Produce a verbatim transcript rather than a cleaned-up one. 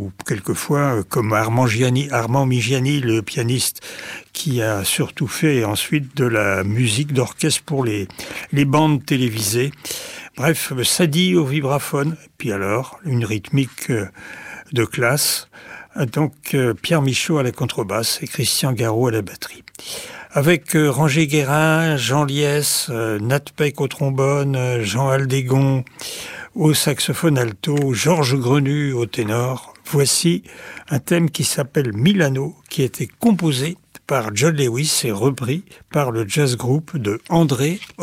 ou quelquefois comme Armand Giani, Armand Migiani, le pianiste qui a surtout fait ensuite de la musique d'orchestre pour les, les bandes télévisées. Bref, Sadi au vibraphone, puis alors une rythmique de classe. Donc Pierre Michaud à la contrebasse et Christian Garot à la batterie. Avec euh, Ranger Guérin, Jean Liès, euh, Nat Peck au trombone, euh, Jean Aldégon au saxophone alto, Georges Grenu au ténor. Voici un thème qui s'appelle Milano, qui a été composé par John Lewis et repris par le jazz group de André